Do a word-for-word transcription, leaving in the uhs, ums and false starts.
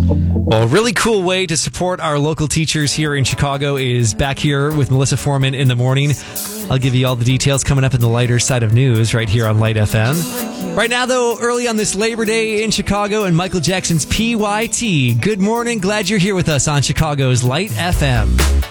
Well, a really cool way to support our local teachers here in Chicago is back here with Melissa Foreman in the morning. I'll give you all the details coming up in the lighter side of news right here on Light F M. Right now, though, early on this Labor Day in Chicago and Michael Jackson's P Y T. Good morning. Glad you're here with us on Chicago's Light F M.